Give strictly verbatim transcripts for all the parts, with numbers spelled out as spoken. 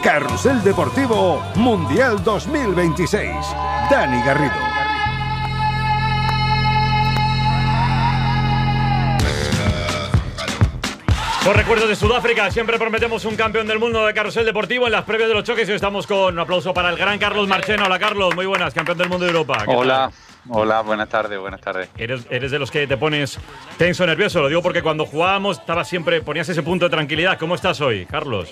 Carrusel Deportivo Mundial dos mil veintiséis. Dani Garrido. Por recuerdos de Sudáfrica, siempre prometemos un campeón del mundo de Carrusel Deportivo en las previas de los choques y hoy estamos con un aplauso para el gran Carlos Marchena. Hola Carlos, muy buenas, campeón del mundo de Europa. Hola, tal? Hola, buenas tardes, buenas tardes. ¿Eres, ¿Eres de los que te pones tenso, nervioso? Lo digo porque cuando jugábamos estabas siempre, ponías ese punto de tranquilidad. ¿Cómo estás hoy, Carlos?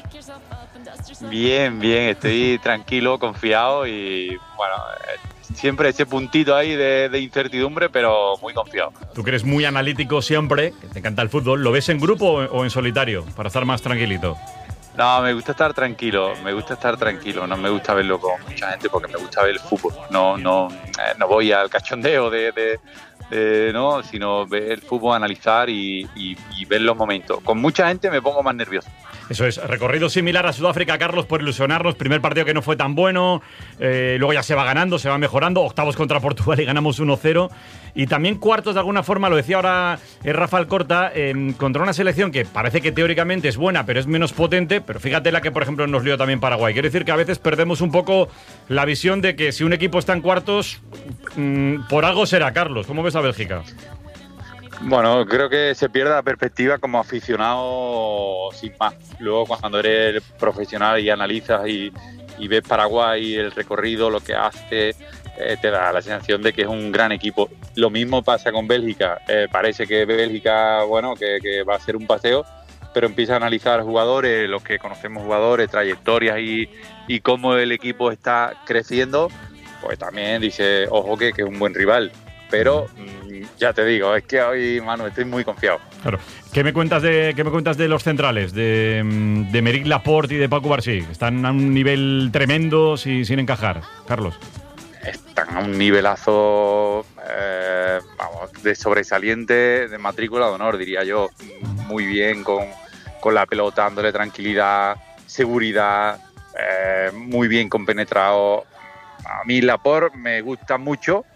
Bien, bien, estoy tranquilo, confiado y bueno, siempre ese puntito ahí de, de incertidumbre, pero muy confiado. Tú que eres muy analítico siempre, que te encanta el fútbol, ¿lo ves en grupo o en solitario para estar más tranquilito? No, me gusta estar tranquilo, me gusta estar tranquilo, no me gusta verlo con mucha gente porque me gusta ver el fútbol, no, no, eh, no voy al cachondeo de, de, de no, sino ver el fútbol, analizar y, y, y ver los momentos. Con mucha gente me pongo más nervioso. Eso es, recorrido similar a Sudáfrica, Carlos, por ilusionarnos. Primer partido que no fue tan bueno, eh, luego ya se va ganando, se va mejorando. Octavos contra Portugal y ganamos uno cero. Y también cuartos de alguna forma, lo decía ahora eh, Rafa Alcorta, eh, contra una selección que parece que teóricamente es buena, pero es menos potente. Pero fíjate la que, por ejemplo, nos lió también Paraguay. Quiero decir que a veces perdemos un poco la visión de que si un equipo está en cuartos, mmm, por algo será, Carlos. ¿Cómo ves a Bélgica? Bueno, creo que se pierde la perspectiva como aficionado sin más. Luego cuando eres profesional y analizas y, y ves Paraguay, el recorrido, lo que hace, eh, te da la sensación de que es un gran equipo. Lo mismo pasa con Bélgica. Eh, parece que Bélgica, bueno, que, que va a ser un paseo, pero empieza a analizar jugadores, los que conocemos jugadores, trayectorias y, y cómo el equipo está creciendo, pues también dice, ojo que, que es un buen rival. Pero ya te digo, es que hoy, Manu, estoy muy confiado. Claro. ¿Qué me cuentas de, qué me cuentas de los centrales? De, de Meric Laporte y de Paco Barsí. Están a un nivel tremendo sin, sin encajar, Carlos. Están a un nivelazo, eh, vamos, de sobresaliente, de matrícula de honor, diría yo. Muy bien, con, con la pelota, dándole tranquilidad, seguridad, eh, muy bien compenetrado. A mí Laporte me gusta mucho,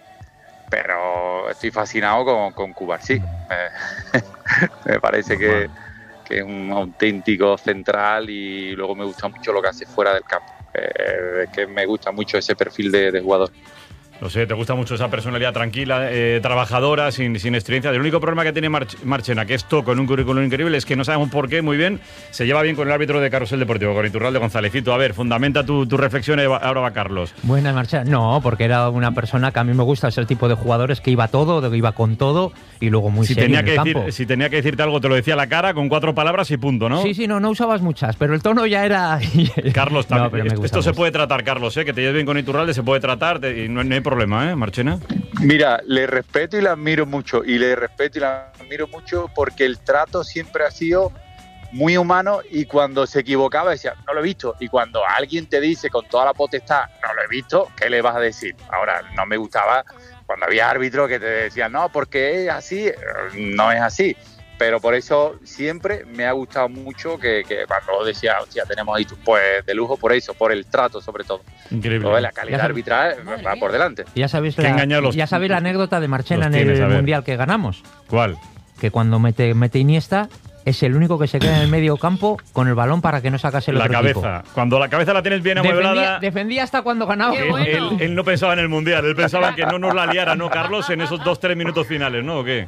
pero estoy fascinado con, con Cubarsí. Eh, me parece que, que es un auténtico central y luego me gusta mucho lo que hace fuera del campo. Eh, es que me gusta mucho ese perfil de, de jugador. No sé, te gusta mucho esa personalidad tranquila, eh, trabajadora, sin, sin experiencia. El único problema que tiene March- Marchena, que esto con un currículum increíble, es que no sabemos por qué, muy bien, se lleva bien con el árbitro de Carrusel Deportivo, con Iturralde Gonzalecito. A ver, fundamenta tu, tu reflexión, ahora va Carlos. Buena Marchena. No, porque era una persona que a mí me gusta, ese tipo de jugadores que iba todo, que iba con todo y luego muy si serio tenía en que el decir, campo. Si tenía que decirte algo, te lo decía a la cara, con cuatro palabras y punto, ¿no? Sí, sí, no, no usabas muchas, pero el tono ya era... Carlos, también, no, pero me esto, gusta, esto se me gusta. puede tratar, Carlos, ¿eh? Que te lleves bien con Iturralde, se puede tratar te, y no, no hay problema, ¿eh, Marchena? Mira, le respeto y la admiro mucho, y le respeto y la admiro mucho porque el trato siempre ha sido muy humano y cuando se equivocaba decía, no lo he visto, y cuando alguien te dice con toda la potestad, no lo he visto, ¿qué le vas a decir? Ahora, no me gustaba cuando había árbitros que te decían, no, porque es así, no es así. Pero por eso siempre me ha gustado mucho que, que cuando decía, hostia, tenemos ahí, pues de lujo por eso, por el trato sobre todo. Increíble. Todo, la calidad arbitral va por delante. Ya sabéis la, los, ya sabéis la anécdota de Marchena en tienes, el Mundial que ganamos. ¿Cuál? Que cuando mete, mete Iniesta es el único que se queda en el medio campo con el balón para que no sacase el la otro cabeza. equipo. Cuando la cabeza la tienes bien amueblada. Defendía, defendía hasta cuando ganaba. Él, bueno. él, él no pensaba en el Mundial, él pensaba que no nos la liara, ¿no, Carlos? En esos dos, tres minutos finales, ¿no? ¿O qué?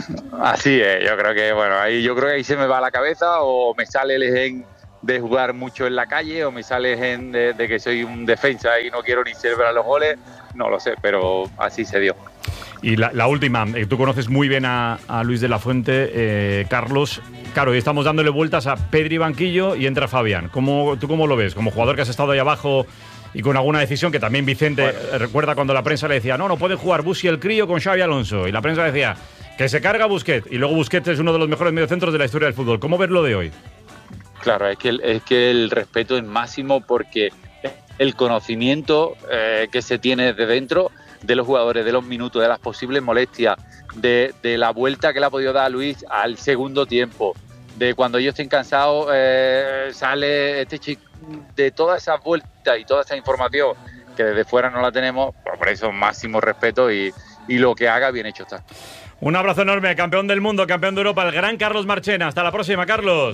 Así es, yo creo que, bueno, ahí yo creo que ahí se me va la cabeza o me sale el gen de jugar mucho en la calle o me sale el gen de, de que soy un defensa y no quiero ni celebrar los goles, no lo sé, pero así se dio. Y la, la última, eh, tú conoces muy bien a, a Luis de la Fuente, eh, Carlos. Claro, hoy estamos dándole vueltas a Pedri banquillo y entra Fabián. ¿Cómo, ¿Tú cómo lo ves? Como jugador que has estado ahí abajo y con alguna decisión que también Vicente bueno. eh, recuerda cuando la prensa le decía, no, no puede jugar Busi el crío con Xavi Alonso. Y la prensa decía, que se carga Busquets. Y luego Busquets es uno de los mejores mediocentros de la historia del fútbol. ¿Cómo ves lo de hoy? Claro, es que el, es que el respeto es máximo porque el conocimiento eh, que se tiene de dentro de los jugadores, de los minutos, de las posibles molestias, de, de la vuelta que le ha podido dar a Luis al segundo tiempo, de cuando ellos estén cansados, eh, sale este chico, de todas esas vueltas y toda esa información que desde fuera no la tenemos, pues por eso máximo respeto y, y lo que haga bien hecho está. Un abrazo enorme, campeón del mundo, campeón de Europa, el gran Carlos Marchena. Hasta la próxima, Carlos.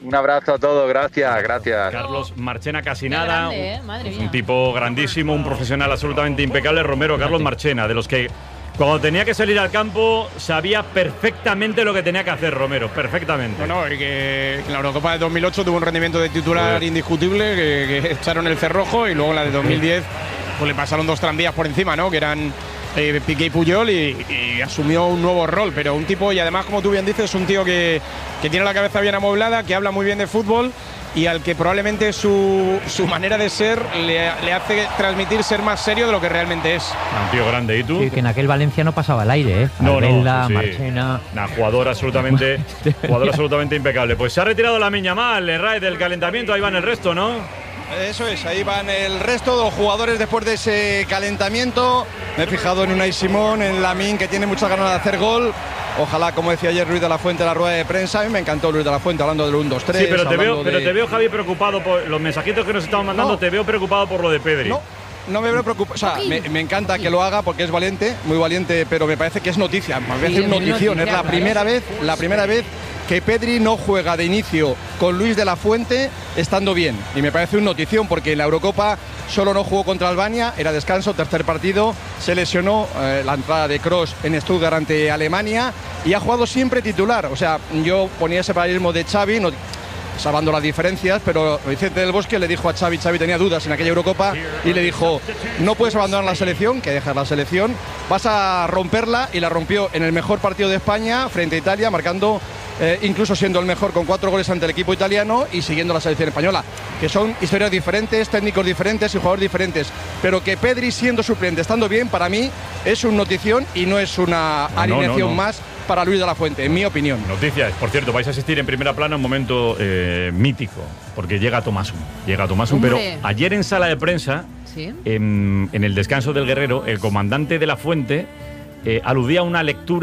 Un abrazo a todos, gracias, gracias. Carlos Marchena, casi nada. Grande, ¿eh? Madre Es mía. un tipo grandísimo, un profesional absolutamente impecable. Romero, Carlos Marchena, de los que cuando tenía que salir al campo sabía perfectamente lo que tenía que hacer Romero, perfectamente. No, no, y que en la Eurocopa de dos mil ocho tuvo un rendimiento de titular Joder. indiscutible, que, que echaron el cerrojo, y luego en la de dos mil diez pues le pasaron dos tranvías por encima, ¿no? Que eran eh, Piqué y Puyol, y, y asumió un nuevo rol, pero un tipo, y además, como tú bien dices, un tío que, que tiene la cabeza bien amoblada, que habla muy bien de fútbol y al que probablemente su, su manera de ser le, le hace transmitir ser más serio de lo que realmente es. Un tío grande, ¿y tú? Sí, que en aquel Valencia no pasaba al aire, ¿eh? No, no, Albelda, sí, sí. Marchena. Nah, jugador absolutamente, jugador absolutamente impecable. Pues se ha retirado la Miñamal, el Rai del calentamiento, ahí van el resto, ¿no? Eso es, ahí van el resto de los jugadores después de ese calentamiento. Me he fijado en Unai Simón, en Lamine, que tiene muchas ganas de hacer gol. Ojalá, como decía ayer Luis de la Fuente en la rueda de prensa, a mí me encantó Luis de la Fuente hablando del uno dos tres. Sí, pero te, veo, de... pero te veo, Javi, preocupado por los mensajitos que nos estaban mandando, No. te veo preocupado por lo de Pedri. No, no me preocupa, o sea, me, me encanta que lo haga porque es valiente, muy valiente, pero me parece que es noticia, me parece Sí, una es muy notición, noticia, es la claro. primera vez, la primera vez que Pedri no juega de inicio con Luis de la Fuente estando bien, y me parece una notición porque en la Eurocopa solo no jugó contra Albania, era descanso, tercer partido, se lesionó eh, la entrada de Kroos en Stuttgart ante Alemania y ha jugado siempre titular, o sea, yo ponía ese paralelismo de Xavi, no, salvando las diferencias, pero Vicente del Bosque le dijo a Xavi, Xavi tenía dudas en aquella Eurocopa y le dijo, no puedes abandonar la selección, que dejas la selección, vas a romperla, y la rompió en el mejor partido de España frente a Italia, marcando eh, incluso siendo el mejor con cuatro goles ante el equipo italiano y siguiendo la selección española, que son historias diferentes, técnicos diferentes y jugadores diferentes, pero que Pedri siendo suplente, estando bien, para mí es una notición y no es una No, alineación no, no. más para Luis de la Fuente, en mi opinión. Noticias, por cierto, vais a asistir en primera plana a un momento eh, mítico, porque llega Tomasun, llega Tomasun, pero Hombre. ayer en sala de prensa, Sí. en, en el descanso del Guerrero, el comandante de la Fuente eh, aludía a una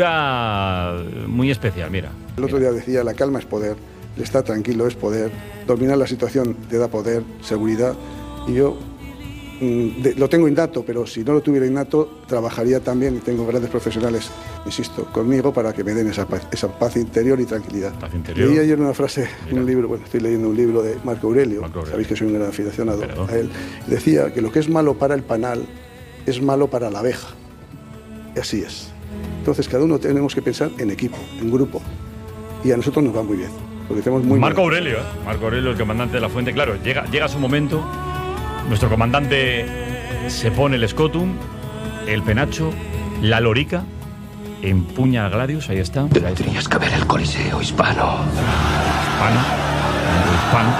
lectura muy especial, mira. El otro día decía, la calma es poder, el estar tranquilo es poder, dominar la situación te da poder, seguridad, y yo mm, de- lo tengo innato, pero si no lo tuviera innato, trabajaría también, y tengo grandes profesionales, insisto, conmigo para que me den esa paz, esa paz interior y tranquilidad. Paz interior. Leí ayer una frase, Mira. un libro, bueno, estoy leyendo un libro de Marco Aurelio, Marco Aurelio. sabéis que soy un gran aficionado Perdón. a él, decía que lo que es malo para el panal es malo para la abeja, y así es. Entonces cada uno tenemos que pensar en equipo, en grupo, y a nosotros nos va muy bien, porque tenemos muy Marco buenas Aurelio, ¿eh? Marco Aurelio, el comandante de la Fuente, claro, llega, llega su momento, nuestro comandante se pone el scotum, el penacho, la lorica, empuña a Gladius, ahí está. Ahí está. Tendrías que ver el Coliseo hispano. Hispano, hispano.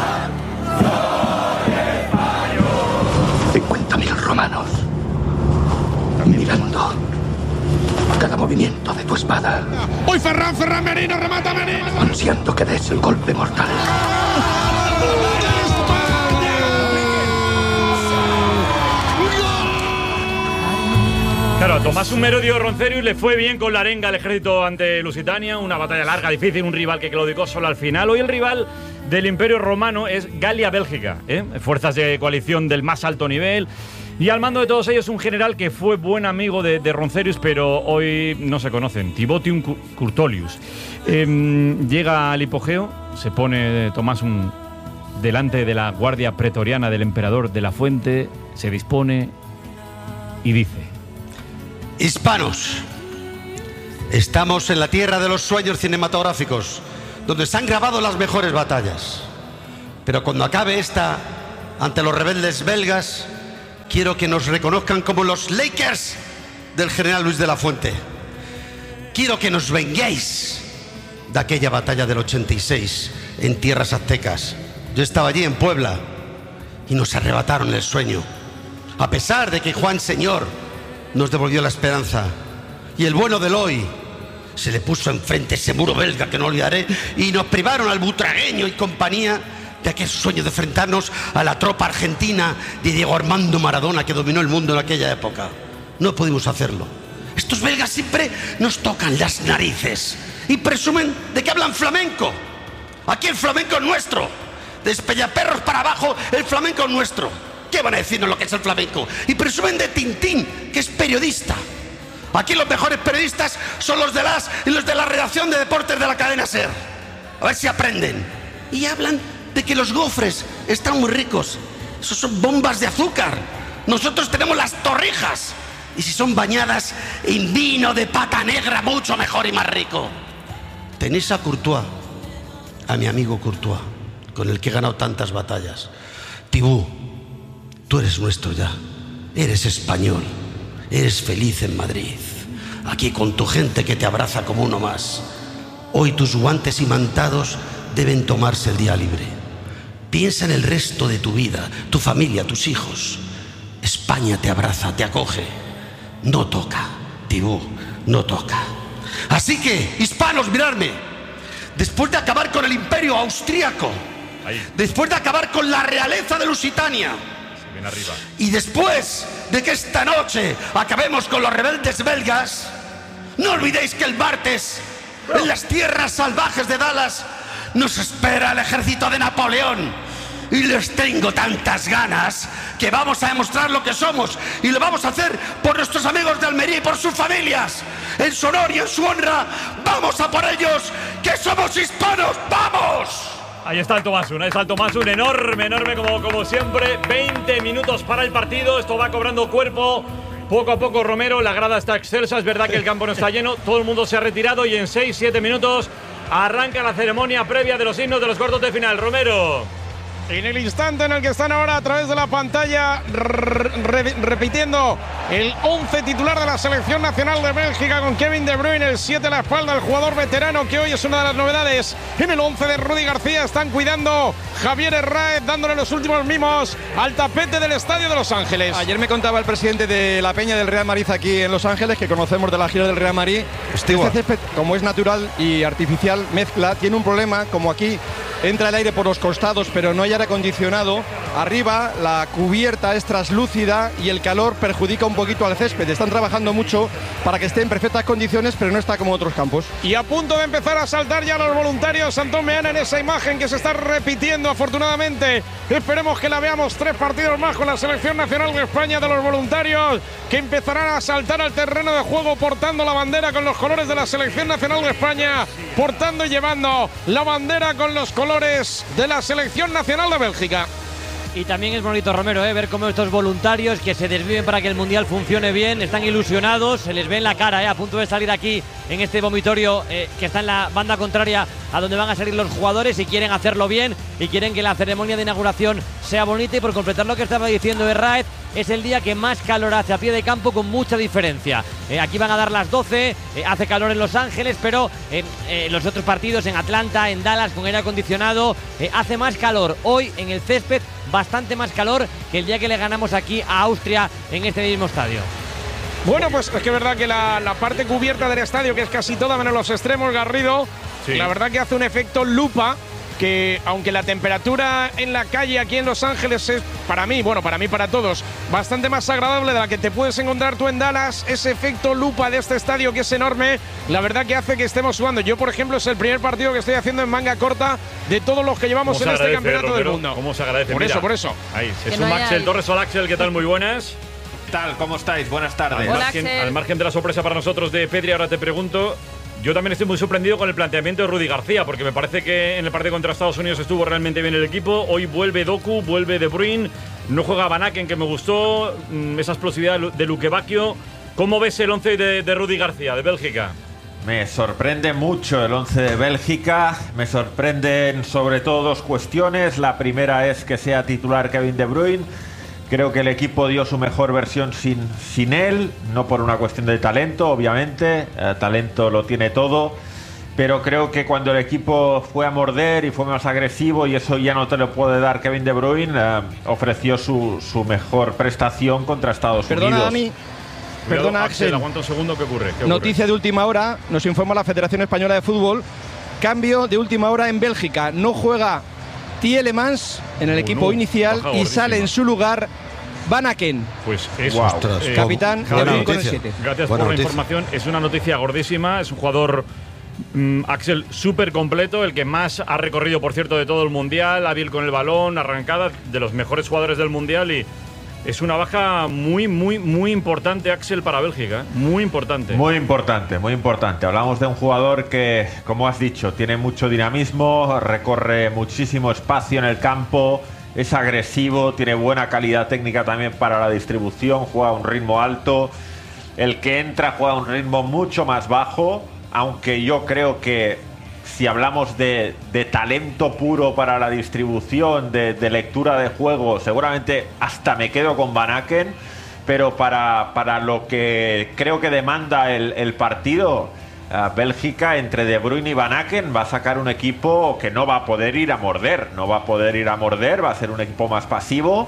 cincuenta mil romanos. Mirando cada movimiento de tu espada. ¡Uy, Ferran, Ferran Merino, remata Merino! Ansiando que des el golpe mortal. Claro, a Tomás Merodio Roncerius le fue bien con la arenga al ejército ante Lusitania, una batalla larga, difícil, un rival que claudicó solo al final. Hoy el rival del Imperio Romano es Galia-Bélgica, ¿eh? Fuerzas de coalición del más alto nivel. Y al mando de todos ellos un general que fue buen amigo de, de Roncerius, pero hoy no se conocen, Tibotium Cu- Curtolius. Eh, llega al hipogeo, se pone Tomás un, delante de la guardia pretoriana del emperador de la Fuente, se dispone y dice: Hispanos, estamos en la tierra de los sueños cinematográficos, donde se han grabado las mejores batallas. Pero cuando acabe esta, ante los rebeldes belgas, quiero que nos reconozcan como los Lakers del general Luis de la Fuente. Quiero que nos venguéis de aquella batalla del ochenta y seis en tierras aztecas. Yo estaba allí en Puebla y nos arrebataron el sueño, a pesar de que Juan Señor nos devolvió la esperanza. Y el bueno del hoy se le puso enfrente ese muro belga que no olvidaré, y nos privaron al butragueño y compañía de aquel sueño de enfrentarnos a la tropa argentina de Diego Armando Maradona, que dominó el mundo en aquella época. No pudimos hacerlo. Estos belgas siempre nos tocan las narices y presumen de que hablan flamenco. Aquí el flamenco es nuestro. De Espellaperros para abajo, el flamenco es nuestro. ¿Qué van a decirnos lo que es el flamenco? Y presumen de Tintín, que es periodista. Aquí los mejores periodistas son los de las y los de la redacción de deportes de la cadena SER. A ver si aprenden. y hablan de que los gofres están muy ricos. Esos son bombas de azúcar. Nosotros tenemos las torrijas. Y si son bañadas en vino de pata negra, mucho mejor y más rico. Tenéis a Courtois, a mi amigo Courtois, con el que he ganado tantas batallas. Tibú, tú eres nuestro ya. Eres español. Eres feliz en Madrid. Aquí con tu gente que te abraza como uno más. Hoy tus guantes imantados deben tomarse el día libre. Piensa en el resto de tu vida, tu familia, tus hijos. España te abraza, te acoge. No toca, Tibú, no toca. Así que, hispanos, miradme. Después de acabar con el imperio austríaco, ahí, después de acabar con la realeza de Lusitania, se viene arriba, y después de que esta noche acabemos con los rebeldes belgas, no olvidéis que el martes, en las tierras salvajes de Dallas, nos espera el ejército de Napoleón. Y les tengo tantas ganas que vamos a demostrar lo que somos. Y lo vamos a hacer por nuestros amigos de Almería y por sus familias. En su honor y en su honra, vamos a por ellos, que somos hispanos, ¡vamos! Ahí está el Tomasun, ahí está el Tomasun, enorme, enorme como, como siempre. veinte minutos para el partido, esto va cobrando cuerpo. Poco a poco, Romero, la grada está excelsa. Es verdad que el campo no está lleno, todo el mundo se ha retirado y en seis siete minutos arranca la ceremonia previa de los himnos de los cuartos de final. Romero. En el instante en el que están ahora a través de la pantalla re repitiendo el once titular de la selección nacional de Bélgica con Kevin De Bruyne, el siete a la espalda, el jugador veterano que hoy es una de las novedades. En el once de Rudi García están cuidando Javier Herráez, dándole los últimos mimos al tapete del Estadio de Los Ángeles. Ayer me contaba el presidente de la Peña del Real Madrid aquí en Los Ángeles, que conocemos de la gira del Real Madrid. Este césped, como es natural y artificial, mezcla, tiene un problema, como aquí entra el aire por los costados, pero no hay aire acondicionado. Arriba la cubierta es traslúcida y el calor perjudica un poquito al césped. Están trabajando mucho para que esté en perfectas condiciones, pero no está como otros campos. Y a punto de empezar a saltar ya los voluntarios, Antón Meana, en esa imagen que se está repitiendo afortunadamente. Esperemos que la veamos tres partidos más con la selección nacional de España de los voluntarios, que empezarán a saltar al terreno de juego portando la bandera con los colores de la selección nacional de España, portando y llevando la bandera con los colores de la selección nacional de Bélgica. Y también es bonito, Romero, ¿eh? ver cómo estos voluntarios que se desviven para que el Mundial funcione bien, están ilusionados, se les ve en la cara, ¿eh? a punto de salir aquí en este vomitorio eh, que está en la banda contraria a donde van a salir los jugadores, y quieren hacerlo bien y quieren que la ceremonia de inauguración sea bonita. Y por completar lo que estaba diciendo Herráez, es el día que más calor hace a pie de campo con mucha diferencia. Eh, aquí van a dar las doce, eh, hace calor en Los Ángeles, pero en eh, los otros partidos, en Atlanta, en Dallas, con aire acondicionado, eh, hace más calor. Hoy en el césped, bastante más calor que el día que le ganamos aquí a Austria en este mismo estadio. Bueno, pues es que es verdad que la, la parte cubierta del estadio, que es casi toda menos los extremos, Garrido, sí, la verdad que hace un efecto lupa, que aunque la temperatura en la calle aquí en Los Ángeles es, para mí, bueno, para mí, para todos, bastante más agradable de la que te puedes encontrar tú en Dallas, ese efecto lupa de este estadio que es enorme, la verdad que hace que estemos jugando. Yo, por ejemplo, es el primer partido que estoy haciendo en manga corta de todos los que llevamos en este campeonato Romero, del mundo. ¿Cómo se agradece? Por Mira, eso, por eso. Ahí, se Que suma no haya Axel ahí. Torres. Hola, Axel, ¿qué tal? Muy buenas. ¿Qué tal? ¿Cómo estáis? Buenas tardes. Al Hola, margen, Axel. al margen de la sorpresa para nosotros de Pedri, ahora te pregunto, yo también estoy muy sorprendido con el planteamiento de Rudi García, porque me parece que en el partido contra Estados Unidos estuvo realmente bien el equipo. Hoy vuelve Doku, vuelve De Bruyne, no juega Van Aken, que me gustó, mm, esa explosividad de Luque Bacchio. ¿Cómo ves el once de, de Rudi García, de Bélgica? Me sorprende mucho el once de Bélgica. Me sorprenden sobre todo dos cuestiones. La primera es que sea titular Kevin De Bruyne. Creo que el equipo dio su mejor versión sin, sin él, no por una cuestión de talento, obviamente. Eh, talento lo tiene todo. Pero creo que cuando el equipo fue a morder y fue más agresivo, y eso ya no te lo puede dar Kevin De Bruyne, eh, ofreció su, su mejor prestación contra Estados Perdona, Unidos. Dani. Perdona, Axel. Axel. Aguanta un segundo, ¿qué ocurre? ¿Qué ocurre? Noticia de última hora, nos informa la Federación Española de Fútbol. Cambio de última hora en Bélgica. No juega Tielemans en el Oh, equipo no. inicial Baja y gordísima. sale en su lugar Van Aken. Pues eso. Wow. Ostras, Eh, capitán Javi, del con el siete. Gracias Buena por la noticia. información. Es una noticia gordísima. Es un jugador, mm, Axel, súper completo. El que más ha recorrido, por cierto, de todo el Mundial. Hábil con el balón, arrancada. De los mejores jugadores del Mundial. Y es una baja muy, muy, muy importante, Axel, para Bélgica. ¿eh? Muy importante. Muy importante, muy importante. Hablamos de un jugador que, como has dicho, tiene mucho dinamismo, recorre muchísimo espacio en el campo, es agresivo, tiene buena calidad técnica también para la distribución, juega a un ritmo alto. El que entra juega a un ritmo mucho más bajo, aunque yo creo que si hablamos de, de talento puro para la distribución, de, de lectura de juego, seguramente hasta me quedo con Van Aken, pero para, para lo que creo que demanda el, el partido, uh, Bélgica, entre De Bruyne y Van Aken, va a sacar un equipo que no va a poder ir a morder, no va a poder ir a morder, va a ser un equipo más pasivo.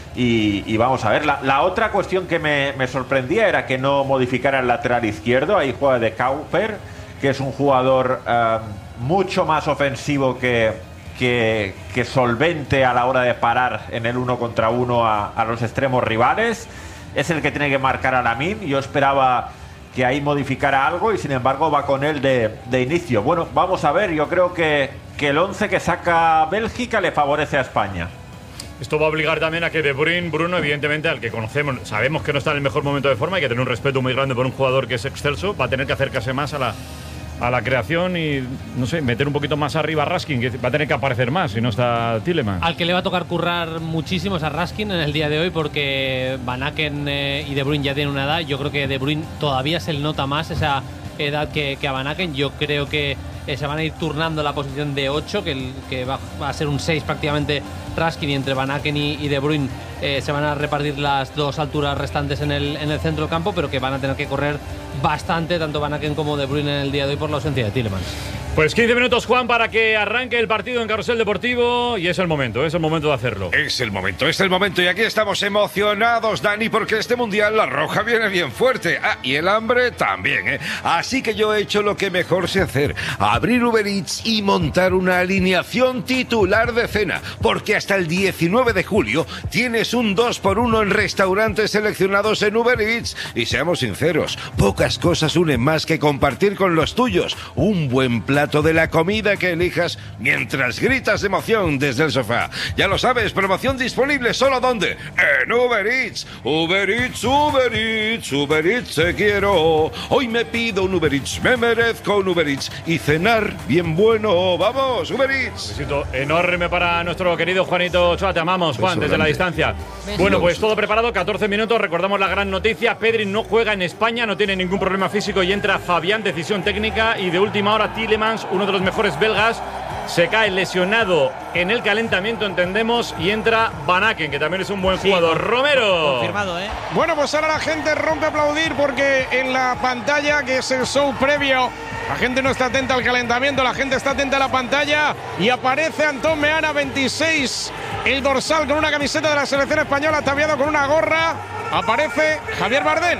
Y, y vamos a ver, la, la otra cuestión que me, me sorprendía era que no modificara el lateral izquierdo. Ahí juega De Cuyper, que es un jugador uh, mucho más ofensivo que, que, que solvente a la hora de parar en el uno contra uno a, a los extremos rivales. Es el que tiene que marcar a Lamine. Yo esperaba que ahí modificara algo y sin embargo va con él de, de inicio. Bueno, vamos a ver, yo creo que, que el once que saca Bélgica le favorece a España. Esto va a obligar también a que De Bruyne, Bruno, evidentemente, al que conocemos, sabemos que no está en el mejor momento de forma, hay que tener un respeto muy grande por un jugador que es excelso, va a tener que acercarse más a la, a la creación y, no sé, meter un poquito más arriba a Raskin, que va a tener que aparecer más si no está Tielemans. Al que le va a tocar currar muchísimo es a Raskin en el día de hoy, porque Van Aken eh, y De Bruyne ya tienen una edad. Yo creo que De Bruyne todavía se le nota más esa edad que, que a Van Aken. Yo creo que eh, se van a ir turnando la posición de ocho, que, el, que va, va a ser un seis prácticamente Raskin, y entre Van Aken y, y De Bruyne eh, se van a repartir las dos alturas restantes en el, en el centro del campo, pero que van a tener que correr bastante tanto Van Aken como De Bruyne en el día de hoy por la ausencia de Tielemans. Pues quince minutos, Juan, para que arranque el partido en Carrusel Deportivo, y es el momento, es el momento de hacerlo. Es el momento, es el momento, y aquí estamos emocionados, Dani, porque este Mundial la roja viene bien fuerte. Ah, y el hambre también, ¿eh? Así que yo he hecho lo que mejor sé hacer, abrir Uber Eats y montar una alineación titular de cena, porque hasta el diecinueve de julio tienes un dos por uno en restaurantes seleccionados en Uber Eats. Y seamos sinceros, pocas cosas unen más que compartir con los tuyos un buen plato de la comida que elijas mientras gritas de emoción desde el sofá. Ya lo sabes, promoción disponible solo ¿dónde? En Uber Eats. Uber Eats, Uber Eats, Uber Eats te quiero. Hoy me pido un Uber Eats, me merezco un Uber Eats y cenar bien bueno. Vamos, Uber Eats. Besito enorme para nuestro querido Juanito Ochoa. Te amamos, Juan, Beso desde la grande. distancia. Beso. Bueno, pues todo preparado, catorce minutos. Recordamos la gran noticia: Pedri no juega en España, no tiene ningún problema físico y entra Fabián, decisión técnica. Y de última hora, Tielemans, uno de los mejores belgas, se cae lesionado en el calentamiento, entendemos, y entra Van Aken, que también es un buen Sí, jugador. con- Romero. Confirmado, ¿eh? Bueno, pues ahora la gente rompe a aplaudir porque en la pantalla, que es el show previo, la gente no está atenta al calentamiento, la gente está atenta a la pantalla y aparece Antón Meana, veintiséis, el dorsal con una camiseta de la selección española, ataviado con una gorra. Aparece Javier Bardem.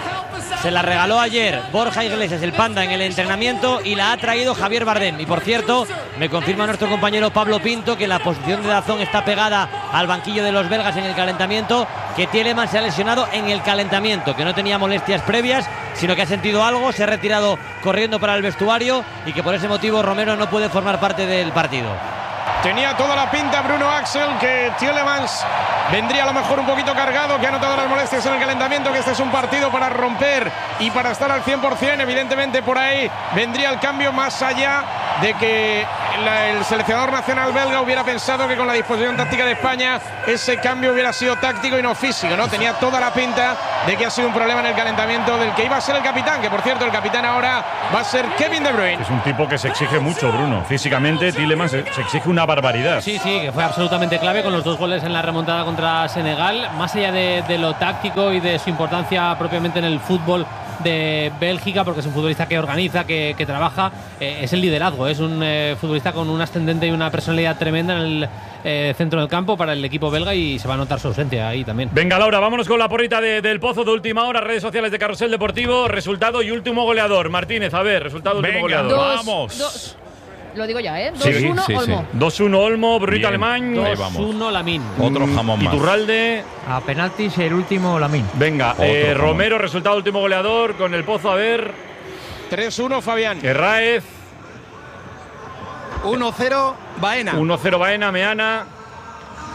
Se la regaló ayer Borja Iglesias, el Panda, en el entrenamiento, y la ha traído Javier Bardem. Y por cierto, me confirma nuestro compañero Pablo Pinto que la posición de Dazón está pegada al banquillo de los belgas en el calentamiento, que Tielemans se ha lesionado en el calentamiento, que no tenía molestias previas, sino que ha sentido algo, se ha retirado corriendo para el vestuario y que por ese motivo Romero no puede formar parte del partido. Tenía toda la pinta Bruno Axel que Tielemans vendría a lo mejor un poquito cargado, que ha notado las molestias en el calentamiento, que este es un partido para romper y para estar al cien por cien. Evidentemente por ahí vendría el cambio, más allá de que la, el seleccionador nacional belga hubiera pensado que con la disposición táctica de España ese cambio hubiera sido táctico y no físico, ¿no? Tenía toda la pinta de que ha sido un problema en el calentamiento del que iba a ser el capitán, que por cierto el capitán ahora va a ser Kevin De Bruyne. Es un tipo que se exige mucho, Bruno. Físicamente, Tielemans se, se exige una barbaridad. Sí, sí, que fue absolutamente clave con los dos goles en la remontada contra Senegal. Más allá de, de lo táctico y de su importancia propiamente en el fútbol de Bélgica, porque es un futbolista que organiza, que, que trabaja, eh, es el liderazgo. Es un eh, futbolista con un ascendente y una personalidad tremenda en el eh, centro del campo para el equipo belga, y se va a notar su ausencia ahí también. Venga, Laura, vámonos con la porrita de, del Pozo de última hora, redes sociales de Carrusel Deportivo, resultado y último goleador. Martínez, a ver, resultado, último goleador. Dos- Vamos. dos- lo digo ya, ¿eh? dos Sí, uno sí, sí. Olmo. dos uno Olmo, Brunito Alemán. dos uno Lamine. Otro jamón más. Iturralde. A penaltis el último Lamine. Venga, Otro eh, jamón. Romero, resultado último goleador con el Pozo, a ver. tres uno Fabián. Herráez. uno cero Baena. uno cero Baena, Meana.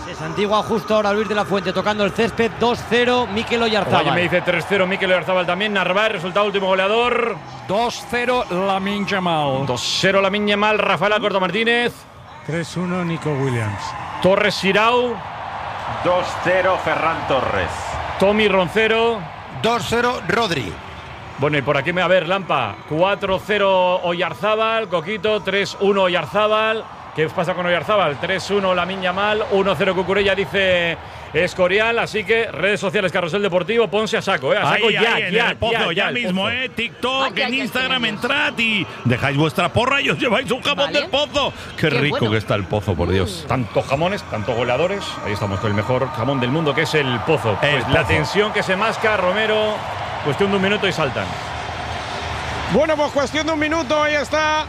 Se santigua justo ahora Luis de la Fuente tocando el césped. dos cero, Mikel Oyarzábal. Oye, me dice tres cero Mikel Oyarzábal también. Narváez, resultado último goleador. dos cero Lamine Yamal. dos cero Lamine Yamal. Rafael Alcorta Martínez. tres uno Nico Williams. Torres Sirau. dos cero Ferran Torres. Tommy Roncero. dos cero Rodri. Bueno, y por aquí me va a ver Lampa. cuatro cero Oyarzábal. Coquito. tres uno Oyarzábal. ¿Qué pasa con Oyarzábal? tres uno Lamine Yamal. uno cero Cucurella, dice Escorial. Así que redes sociales Carrusel Deportivo, ponse a saco, ¿eh? A saco ahí, ya, ahí, en ya, el pozo, ya, ya, ya, el mismo, pozo. ¿eh? TikTok, Ay, en ay, Instagram, ay, entrad y dejáis vuestra porra y os lleváis un jamón Vale. del pozo. Qué, Qué rico bueno. que está el pozo, por Dios. Tantos jamones, tantos goleadores. Ahí estamos con el mejor jamón del mundo, que es el pozo. El Pues la Pozo. tensión que se masca, Romero. Cuestión de un minuto y saltan. Bueno, pues cuestión de un minuto, ahí está.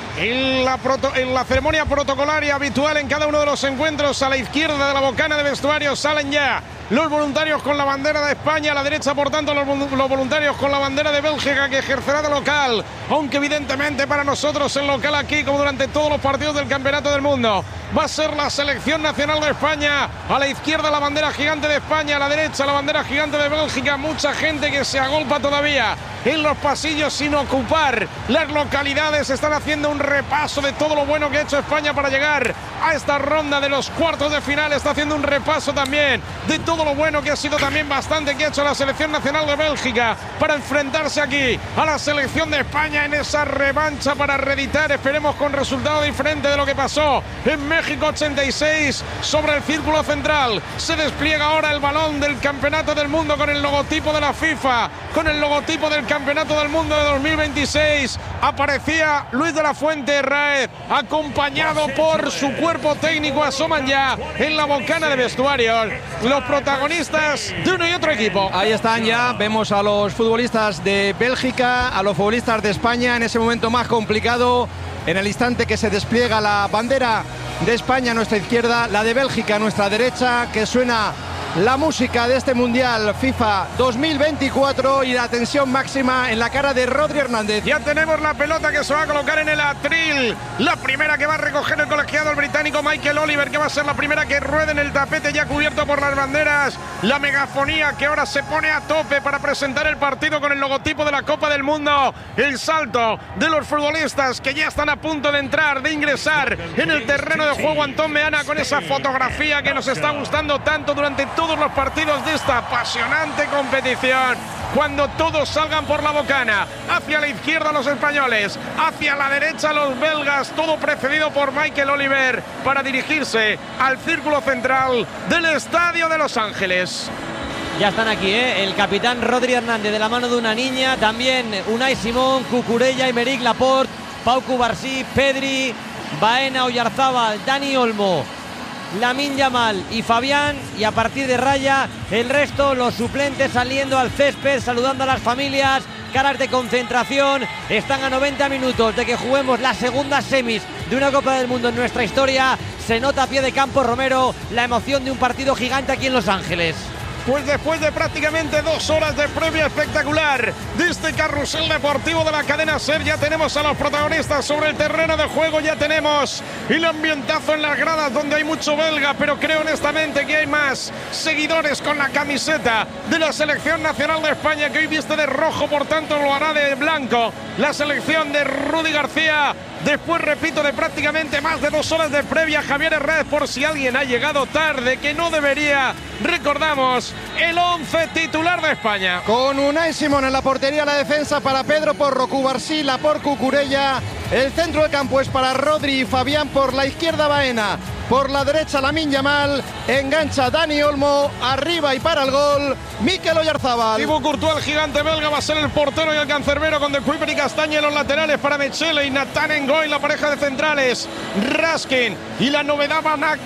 En la, proto, en la ceremonia protocolaria habitual en cada uno de los encuentros, a la izquierda de la bocana de vestuario salen ya los voluntarios con la bandera de España, a la derecha, por tanto, los, los voluntarios con la bandera de Bélgica, que ejercerá de local, aunque evidentemente para nosotros el local aquí, como durante todos los partidos del Campeonato del Mundo, va a ser la selección nacional de España. A la izquierda la bandera gigante de España, a la derecha la bandera gigante de Bélgica. Mucha gente que se agolpa todavía en los pasillos sin ocupar las localidades. Están haciendo un repaso de todo lo bueno que ha hecho España para llegar a esta ronda de los cuartos de final. Está haciendo un repaso también de todo lo bueno que ha sido también bastante que ha hecho la selección nacional de Bélgica para enfrentarse aquí a la selección de España en esa revancha para reeditar, esperemos con resultado diferente de lo que pasó en México ochenta y seis sobre el círculo central. Se despliega ahora el balón del Campeonato del Mundo con el logotipo de la FIFA, con el logotipo del Campeonato del Mundo de dos mil veintiséis. Aparecía Luis de la Fuente Raez, acompañado por su cuerpo técnico. Asoman ya en la bocana de vestuarios los protagonistas de uno y otro equipo. Ahí están ya, vemos a los futbolistas de Bélgica, a los futbolistas de España en ese momento más complicado, en el instante que se despliega la bandera de España a nuestra izquierda, la de Bélgica a nuestra derecha, que suena la música de este Mundial FIFA dos mil veinticuatro y la tensión máxima en la cara de Rodri Hernández. Ya tenemos la pelota que se va a colocar en el atril, la primera que va a recoger el colegiado el británico Michael Oliver, que va a ser la primera que ruede en el tapete ya cubierto por las banderas. La megafonía que ahora se pone a tope para presentar el partido con el logotipo de la Copa del Mundo. El salto de los futbolistas que ya están a punto de entrar, de ingresar en el terreno de juego. Antón Meana con esa fotografía que nos está gustando tanto durante todo todos los partidos de esta apasionante competición. Cuando todos salgan por la bocana, hacia la izquierda los españoles, hacia la derecha los belgas, todo precedido por Michael Oliver para dirigirse al círculo central del Estadio de Los Ángeles. Ya están aquí, ¿eh? El capitán Rodri Hernández de la mano de una niña, también Unai Simón, Cucurella, Aymeric Laporte, Pau Cubarsí, Pedri, Baena, Oyarzábal, Dani Olmo, Lamine Yamal y Fabián, y a partir de raya el resto, los suplentes saliendo al césped, saludando a las familias, caras de concentración. Están a noventa minutos de que juguemos las segundas semis de una Copa del Mundo en nuestra historia. Se nota a pie de campo, Romero, la emoción de un partido gigante aquí en Los Ángeles. Pues después de prácticamente dos horas de previa espectacular de este carrusel deportivo de la cadena SER, ya tenemos a los protagonistas sobre el terreno de juego, ya tenemos el ambientazo en las gradas donde hay mucho belga, pero creo honestamente que hay más seguidores con la camiseta de la selección nacional de España, que hoy viste de rojo, por tanto lo hará de blanco la selección de Rudy García. Después, repito, de prácticamente más de dos horas de previa, Javier Herrera, por si alguien ha llegado tarde, que no debería, recordamos el once titular de España. Con Unai Simón en la portería, la defensa para Pedro Porro, Cubarsí, Laporte, Cucurella. El centro del campo es para Rodri y Fabián, por la izquierda Baena, por la derecha Lamine Yamal, engancha Dani Olmo, arriba y para el gol Mikel Oyarzábal. Thibaut Courtois, el gigante belga, va a ser el portero y el cancerbero, con De Kuyper y Castaña en los laterales para Mechele y Nathan Ngoy, la pareja de centrales, Raskin y la novedad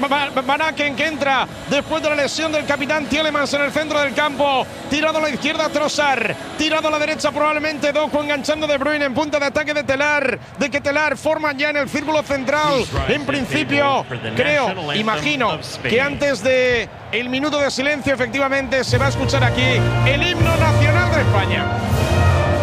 Van Aken, que entra después de la lesión del capitán Tielemans en el centro del campo. Tirado a la izquierda Trossard, tirado a la derecha probablemente Doku, enganchando De Bruyne en punta de ataque de Telar, de que Telar forman ya en el círculo central. En principio, creo, imagino que antes de el minuto de silencio efectivamente se va a escuchar aquí el himno nacional de España.